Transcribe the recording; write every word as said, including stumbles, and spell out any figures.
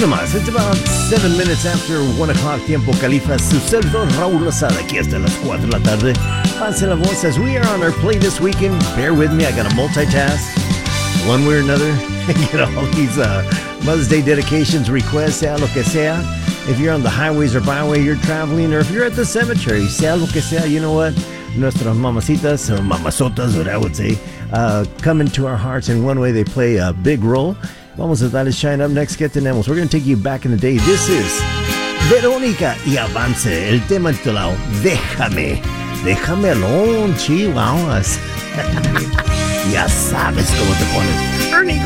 Bueno más, it's about seven minutes after one o'clock tiempo Califa. Su servidor Raúl Lozada aquí hasta las cuatro de la tarde. Pase la voz as we are on our play this weekend. Bear with me, I gotta multitask one way or another. Get all these uh, Mother's Day dedications, requests, sea lo que sea. If you're on the highways or byway, you're traveling, or if you're at the cemetery, sea lo que sea, you know what? Nuestras mamacitas, or mamazotas, what I would say, uh, come into our hearts in one way. They play a big role. Vamos a darle shine up next. ¿Qué tenemos? We're going to take you back in the day. This is Verónica y Avance, el tema titulado Déjame. Déjame alone, chihuahuas. Ya sabes cómo te pones. Ernie